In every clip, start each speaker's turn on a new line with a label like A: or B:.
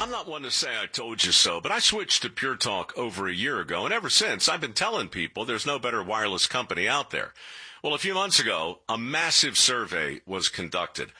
A: I'm not one to say I told you so, but I switched to Pure Talk over a year ago, and ever since, I've been telling people there's no better wireless company out there. Well, a few months ago, a massive survey was conducted.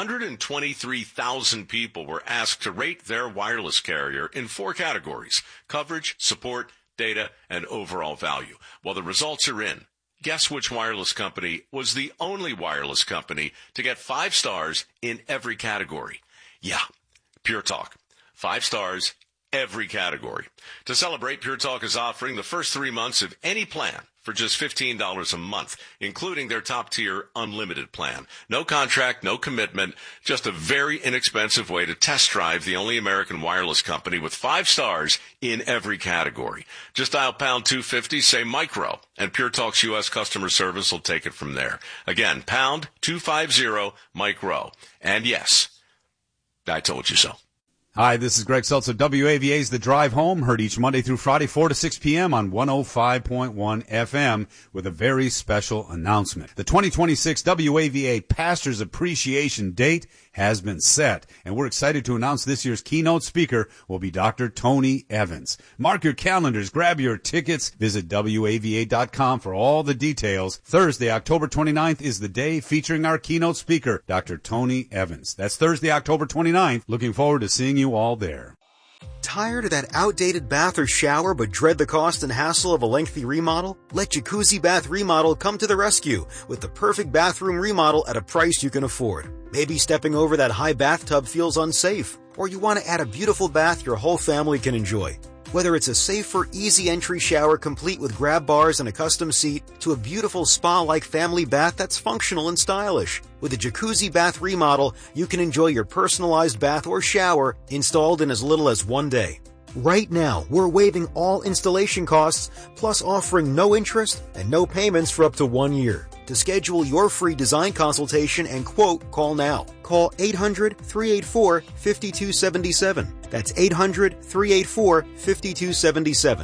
A: 123,000 people were asked to rate their wireless carrier in 4 categories: coverage, support, data, and overall value. Well, the results are in. Guess which wireless company was the only wireless company to get 5 stars in every category? Yeah, Pure Talk. 5 stars, every category. To celebrate, Pure Talk is offering the first 3 months of any plan for just $15 a month, including their top-tier unlimited plan. No contract, no commitment, just a very inexpensive way to test drive the only American wireless company with 5 stars in every category. Just dial pound 250, say micro, and Pure Talk's U.S. customer service will take it from there. Again, pound 250 micro. And yes, I told you so.
B: Hi, this is Greg Seltzer. WAVA's The Drive Home, heard each Monday through Friday, 4 to 6 p.m. on 105.1 FM with a very special announcement. The 2026 WAVA Pastors Appreciation Date has been set, and we're excited to announce this year's keynote speaker will be Dr. Tony Evans. Mark your calendars, grab your tickets, visit WAVA.com for all the details. Thursday, October 29th is the day featuring our keynote speaker, Dr. Tony Evans. That's Thursday, October 29th. Looking forward to seeing you all there.
C: Tired of that outdated bath or shower but dread the cost and hassle of a lengthy remodel? Let Jacuzzi Bath Remodel come to the rescue with the perfect bathroom remodel at a price you can afford. Maybe stepping over that high bathtub feels unsafe, or you want to add a beautiful bath your whole family can enjoy. Whether it's a safer, easy entry shower complete with grab bars and a custom seat, to a beautiful spa-like family bath that's functional and stylish. With a Jacuzzi Bath Remodel, you can enjoy your personalized bath or shower installed in as little as 1 day. Right now, we're waiving all installation costs, plus offering no interest and no payments for up to 1 year. To schedule your free design consultation and quote, call now. Call 800-384-5277. That's 800-384-5277.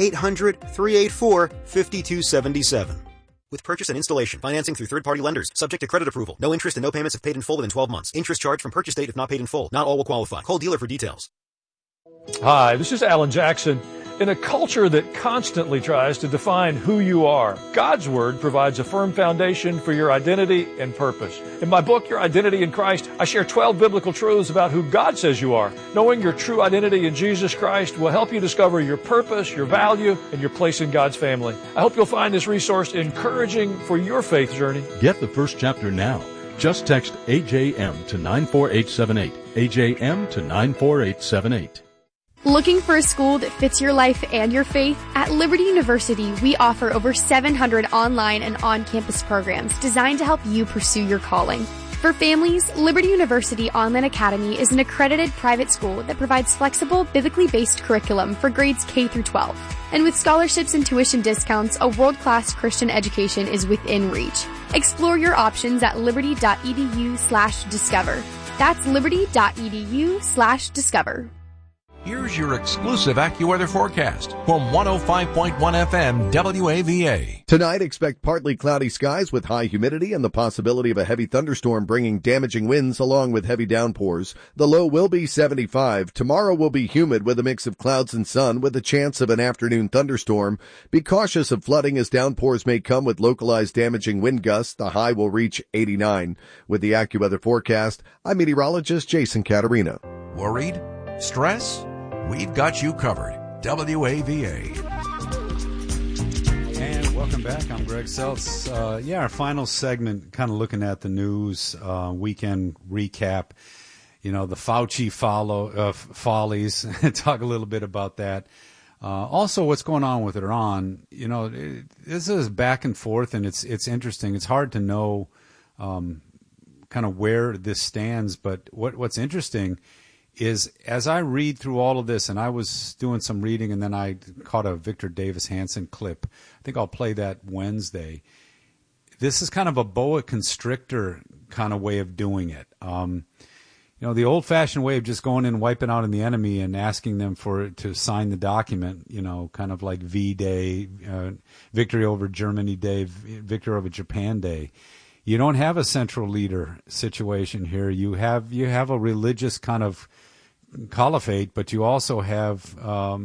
C: 800-384-5277. With purchase and installation, financing through third-party lenders, subject to credit approval. No interest and no payments if paid in full within 12 months. Interest charged from purchase date if not paid in full. Not all will qualify. Call dealer for details.
D: Hi, this is Alan Jackson. In a culture that constantly tries to define who you are, God's Word provides a firm foundation for your identity and purpose. In my book, Your Identity in Christ, I share 12 biblical truths about who God says you are. Knowing your true identity in Jesus Christ will help you discover your purpose, your value, and your place in God's family. I hope you'll find this resource encouraging for your faith journey.
E: Get the first chapter now. Just text AJM to 94878. AJM to 94878.
F: Looking for a school that fits your life and your faith? At Liberty University, we offer over 700 online and on-campus programs designed to help you pursue your calling. For families, Liberty University Online Academy is an accredited private school that provides flexible, biblically based curriculum for grades K through 12. And with scholarships and tuition discounts, a world-class Christian education is within reach. Explore your options at liberty.edu/discover. That's liberty.edu/discover.
G: Here's your exclusive AccuWeather forecast from 105.1 FM WAVA.
H: Tonight, expect partly cloudy skies with high humidity and the possibility of a heavy thunderstorm bringing damaging winds along with heavy downpours. The low will be 75. Tomorrow will be humid with a mix of clouds and sun with a chance of an afternoon thunderstorm. Be cautious of flooding as downpours may come with localized damaging wind gusts. The high will reach 89. With the AccuWeather forecast, I'm meteorologist Jason Caterina.
G: Worried? Stress? We've got you covered. WAVA.
B: And welcome back. I'm Greg Seltz. Our final segment, kind of looking at the news, weekend recap, the Fauci follies, talk a little bit about that. Also, what's going on with Iran. This is back and forth, and it's interesting. It's hard to know kind of where this stands, but what's interesting is as I read through all of this, and I was doing some reading, and then I caught a Victor Davis Hanson clip. I think I'll play that Wednesday. This is kind of a boa constrictor kind of way of doing it. The old-fashioned way of just going in and wiping out the enemy and asking them to sign the document, kind of like V-Day, Victory over Germany Day, Victory over Japan Day. You don't have a central leader situation here. You have a religious kind of caliphate, but you also have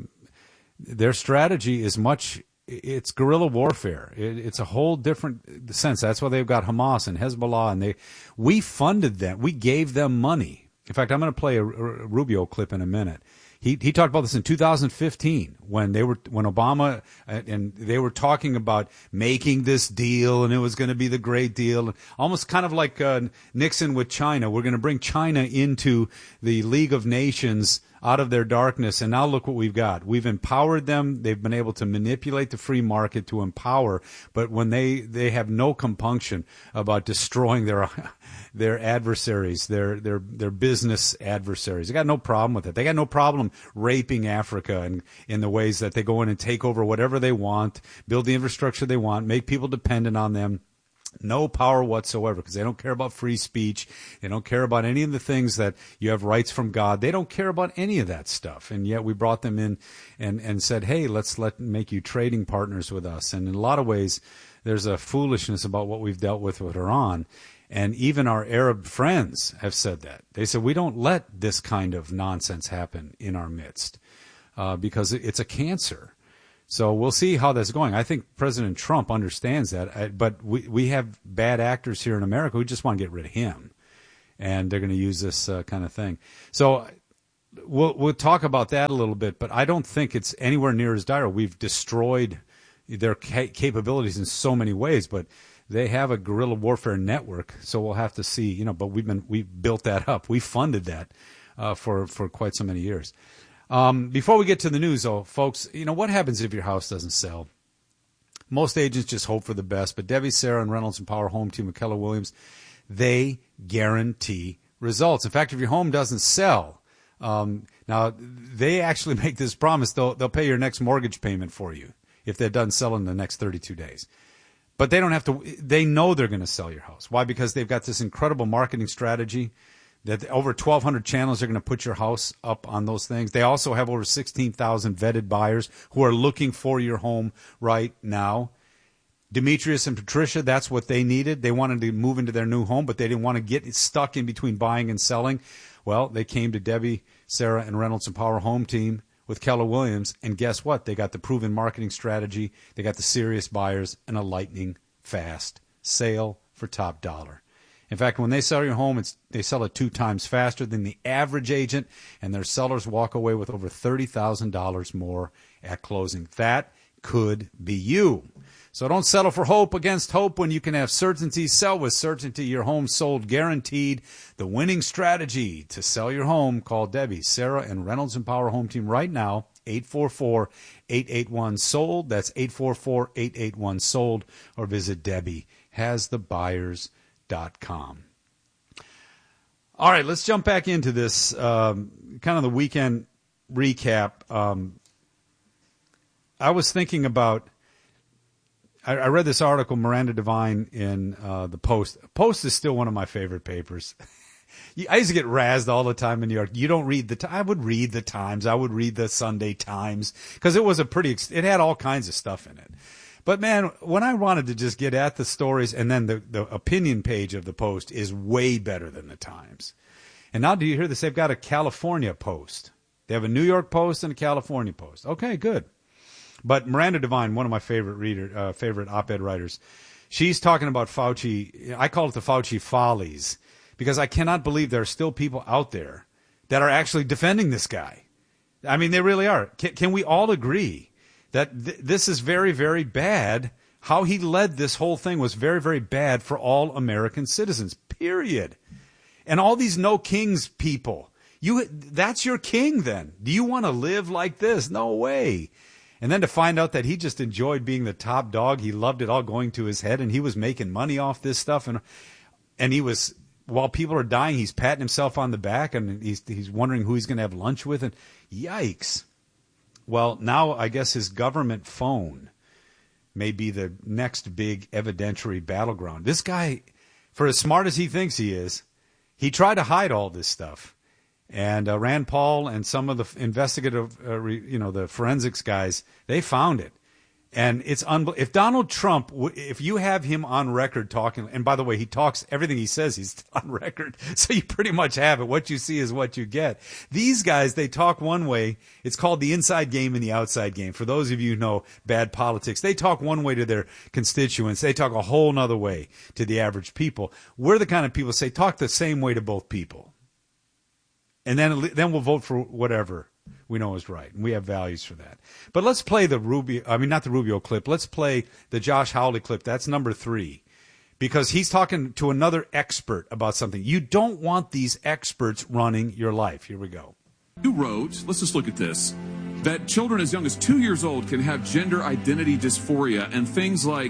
B: their strategy is it's guerrilla warfare. It's a whole different sense. That's why they've got Hamas and Hezbollah, and we funded them. We gave them money. In fact, I'm going to play a Rubio clip in a minute. He talked about this in 2015 when Obama and they were talking about making this deal, and it was going to be the great deal, almost kind of like Nixon with China. We're going to bring China into the League of Nations out of their darkness, and now look what we've got. We've empowered them. They've been able to manipulate the free market to empower, but when they have no compunction about destroying their adversaries, their business adversaries. They got no problem with it. They got no problem raping Africa and in the ways that they go in and take over whatever they want, build the infrastructure they want, make people dependent on them. No power whatsoever, because they don't care about free speech. They don't care about any of the things that you have rights from God. They don't care about any of that stuff. And yet we brought them in and said, hey, let's make you trading partners with us. And in a lot of ways, there's a foolishness about what we've dealt with Iran. And even our Arab friends have said that. They said, we don't let this kind of nonsense happen in our midst because it's a cancer. So we'll see how that's going. I think President Trump understands that, but we have bad actors here in America who just want to get rid of him, and they're going to use this kind of thing. So we'll talk about that a little bit, but I don't think it's anywhere near as dire. We've destroyed their capabilities in so many ways, but they have a guerrilla warfare network, so we'll have to see. But we've built that up. We funded that for quite so many years. Before we get to the news, though, folks, what happens if your house doesn't sell? Most agents just hope for the best, but Debbie, Sarah, and Reynolds and Power Home Team with Keller Williams, they guarantee results. In fact, if your home doesn't sell, now they actually make this promise, they'll pay your next mortgage payment for you if that doesn't sell in the next 32 days. But they don't have to. They know they're going to sell your house. Why? Because they've got this incredible marketing strategy. That over 1,200 channels are going to put your house up on those things. They also have over 16,000 vetted buyers who are looking for your home right now. Demetrius and Patricia, that's what they needed. They wanted to move into their new home, but they didn't want to get stuck in between buying and selling. Well, they came to Debbie, Sarah, and Reynolds and Power Home Team with Keller Williams, and guess what? They got the proven marketing strategy. They got the serious buyers and a lightning fast sale for top dollar. In fact, when they sell your home, they sell it 2 times faster than the average agent, and their sellers walk away with over $30,000 more at closing. That could be you. So don't settle for hope against hope when you can have certainty. Sell with certainty. Your home sold guaranteed. The winning strategy to sell your home. Call Debbie, Sarah, and Reynolds and Power Home Team right now. 844-881-SOLD. That's 844-881-SOLD. Or visit DebbieHasTheBuyers.com. All right, let's jump back into this kind of the weekend recap. I was thinking about, I read this article, Miranda Devine in the Post. Post is still one of my favorite papers. I used to get razzed all the time in New York. You don't read I would read the Times. I would read the Sunday Times because it was it had all kinds of stuff in it. But, man, when I wanted to just get at the stories, and then the opinion page of the Post is way better than the Times. And now do you hear this? They've got a California Post. They have a New York Post and a California Post. Okay, good. But Miranda Devine, one of my favorite op-ed writers, she's talking about Fauci. I call it the Fauci follies because I cannot believe there are still people out there that are actually defending this guy. I mean, they really are. Can we all agree that this is very, very bad? How he led this whole thing was very, very bad for all American citizens, period. And all these no kings people, that's your king then. Do you want to live like this? No way. And then to find out that he just enjoyed being the top dog, he loved it all going to his head, and he was making money off this stuff. And he was, while people are dying, he's patting himself on the back, and he's wondering who he's going to have lunch with. And yikes. Well, now I guess his government phone may be the next big evidentiary battleground. This guy, for as smart as he thinks he is, he tried to hide all this stuff. And Rand Paul and some of the investigative, the forensics guys, they found it. And it's if Donald Trump, if you have him on record talking, and by the way, he talks, everything he says, he's on record. So you pretty much have it. What you see is what you get. These guys, they talk one way. It's called the inside game and the outside game. For those of you who know bad politics, they talk one way to their constituents. They talk a whole nother way to the average people. We're the kind of people say, talk the same way to both people. And then we'll vote for whatever we know is right, and we have values for that. But let's play not the Rubio clip. Let's play the Josh Hawley clip. That's number 3, because he's talking to another expert about something. You don't want these experts running your life. Here we go.
I: You wrote, let's just look at this, that children as young as 2 years old can have gender identity dysphoria and things like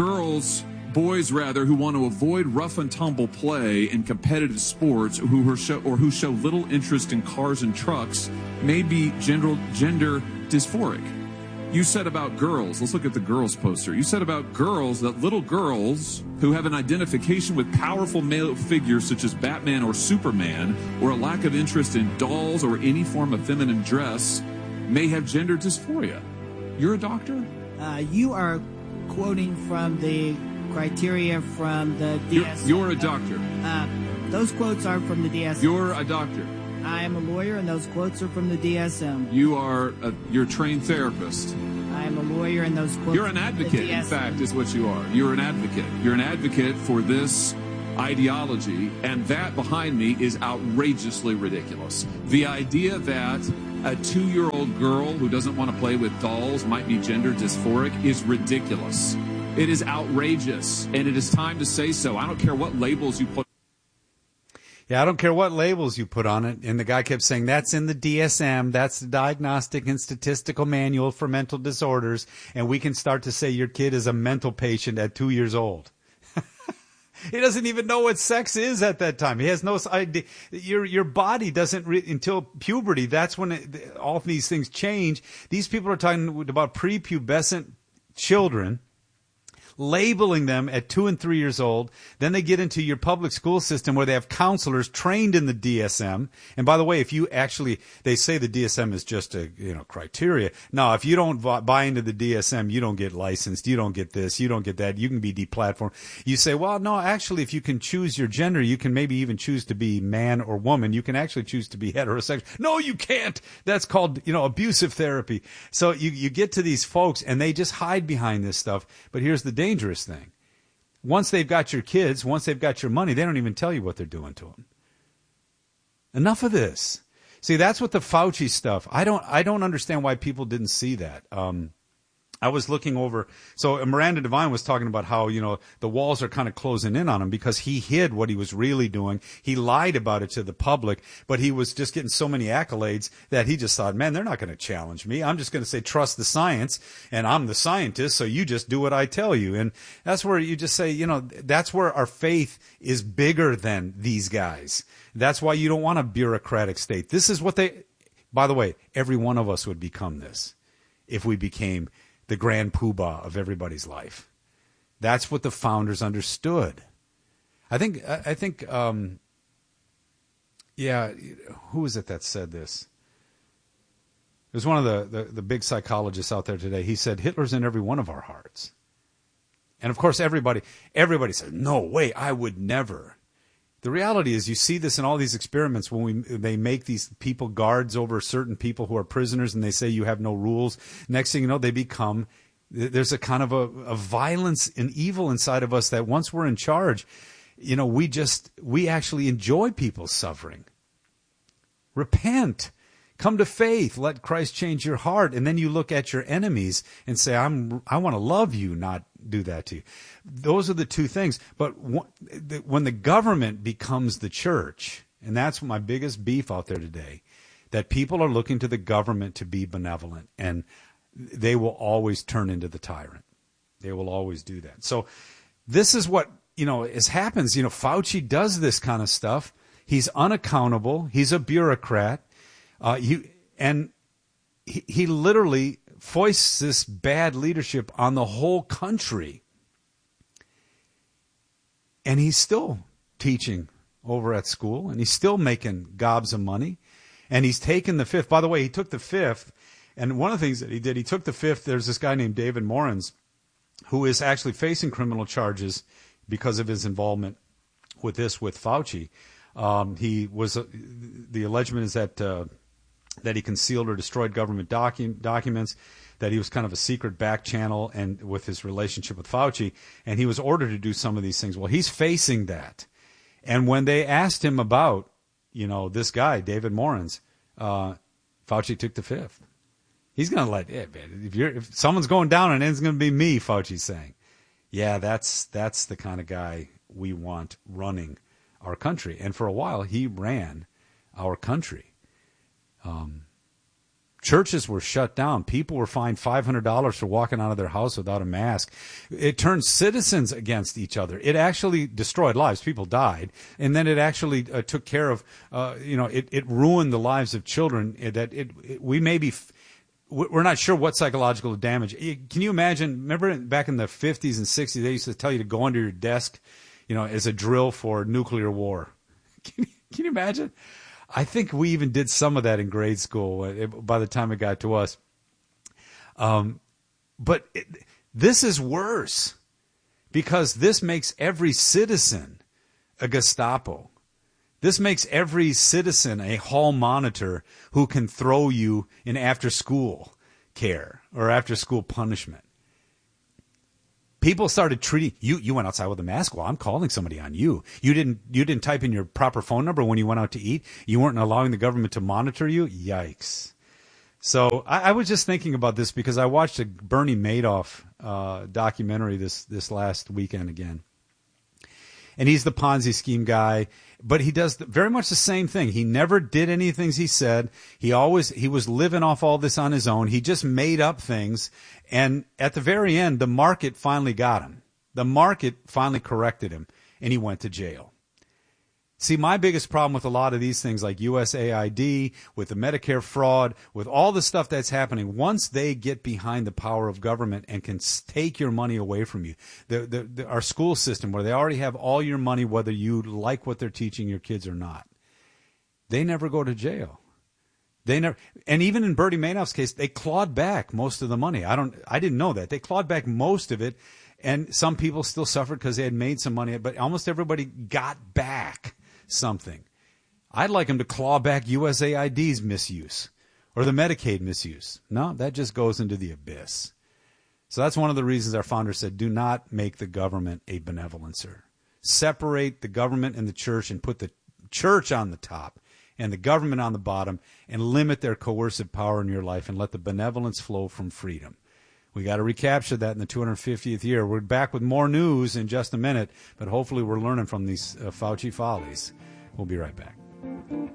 I: boys who want to avoid rough and tumble play in competitive sports who show little interest in cars and trucks may be gender dysphoric. You said about girls, let's look at the girls poster. You said about girls that little girls who have an identification with powerful male figures such as Batman or Superman, or a lack of interest in dolls or any form of feminine dress, may have gender dysphoria. You're a doctor?
J: You are quoting from the criteria from the DSM.
I: You're a doctor.
J: Those quotes are from the DSM.
I: You're a doctor.
J: I am a lawyer, and those quotes are from the DSM.
I: You're a trained therapist.
J: I am a lawyer, and those quotes.
I: You're an advocate, in fact, is what you are. You're an advocate. You're an advocate for this ideology, and that behind me is outrageously ridiculous. The idea that a 2-year-old girl who doesn't want to play with dolls might be gender dysphoric is ridiculous. It is outrageous, and it is time to say so. I don't care what labels you put.
B: Yeah, I don't care what labels you put on it. And the guy kept saying, that's in the DSM. That's the Diagnostic and Statistical Manual for Mental Disorders. And we can start to say your kid is a mental patient at 2 years old. He doesn't even know what sex is at that time. He has no idea. Your body doesn't until puberty. That's when all of these things change. These people are talking about prepubescent children, labeling them at 2 and 3 years old. Then they get into your public school system where they have counselors trained in the DSM. And by the way, they say the DSM is just a criteria. No, if you don't buy into the DSM, you don't get licensed. You don't get this. You don't get that. You can be deplatformed. You say, well, no, actually, if you can choose your gender, you can maybe even choose to be man or woman. You can actually choose to be heterosexual. No, you can't. That's called, abusive therapy. So you get to these folks and they just hide behind this stuff. But here's the dangerous thing. Once they've got your kids, once they've got your money, they don't even tell you what they're doing to them. Enough of this. See, that's what the Fauci stuff. I don't understand why people didn't see that. I was looking over. So Miranda Devine was talking about how, the walls are kind of closing in on him because he hid what he was really doing. He lied about it to the public, but he was just getting so many accolades that he just thought, man, they're not going to challenge me. I'm just going to say, trust the science, and I'm the scientist, so you just do what I tell you. And that's where you just say, that's where our faith is bigger than these guys. That's why you don't want a bureaucratic state. This is what by the way, every one of us would become this if we became the grand poobah of everybody's life. That's what the founders understood. I think, who was it that said this? It was one of the big psychologists out there today. He said, Hitler's in every one of our hearts. And of course, everybody says, no way, I would never. The reality is you see this in all these experiments when they make these people guards over certain people who are prisoners and they say you have no rules. Next thing you know, there's a kind of a violence and evil inside of us that once we're in charge, we actually enjoy people suffering. Repent. Come to faith. Let Christ change your heart. And then you look at your enemies and say, I want to love you, not do that to you. Those are the two things. But when the government becomes the church, and that's my biggest beef out there today, that people are looking to the government to be benevolent, and they will always turn into the tyrant. They will always do that. So this is what, happens. Fauci does this kind of stuff. He's unaccountable. He's a bureaucrat. He literally foists this bad leadership on the whole country. And he's still teaching over at school, and he's still making gobs of money. And he's taken the fifth. By the way, he took the fifth, And one of the things that he did, he took the fifth. There's this guy named David Morans who is actually facing criminal charges because of his involvement with Fauci. He was the allegation is that he concealed or destroyed government documents, that he was kind of a secret back channel and with his relationship with Fauci, and he was ordered to do some of these things. Well, he's facing that. And when they asked him about, this guy, David Morans, Fauci took the fifth. He's going to let it, man. If someone's going down and it's going to be me, Fauci's saying. Yeah, that's the kind of guy we want running our country. And for a while, he ran our country. Churches were shut down. People were fined $500 for walking out of their house without a mask. It turned citizens against each other. It actually destroyed lives. People died. And then it actually took care of, it ruined the lives of children. We're not sure what psychological damage. Can you imagine, remember back in the 50s and 60s, they used to tell you to go under your desk, as a drill for nuclear war. Can you imagine? I think we even did some of that in grade school by the time it got to us. But this is worse because this makes every citizen a Gestapo. This makes every citizen a hall monitor who can throw you in after-school care or after-school punishment. People started treating you went outside with a mask. Well, I'm calling somebody on you. You didn't type in your proper phone number when you went out to eat. You weren't allowing the government to monitor you. Yikes. So I was just thinking about this because I watched a Bernie Madoff documentary this last weekend again. And he's the Ponzi scheme guy, but he does very much the same thing. He never did any of the things he said. He was living off all this on his own. He just made up things. And at the very end, the market finally got him. The market finally corrected him, and he went to jail. See, my biggest problem with a lot of these things like USAID, with the Medicare fraud, with all the stuff that's happening, once they get behind the power of government and can take your money away from you, our school system where they already have all your money, whether you like what they're teaching your kids or not, they never go to jail. And even in Bernie Madoff's case, they clawed back most of the money. I didn't know that. They clawed back most of it, and some people still suffered because they had made some money, but almost everybody got back something. I'd like them to claw back USAID's misuse or the Medicaid misuse. No, that just goes into the abyss. So that's one of the reasons our founder said, do not make the government a benevolencer. Separate the government and the church and put the church on the top and the government on the bottom and limit their coercive power in your life and let the benevolence flow from freedom. We got to recapture that in the 250th year. We're back with more news in just a minute, but hopefully we're learning from these Fauci follies. We'll be right back.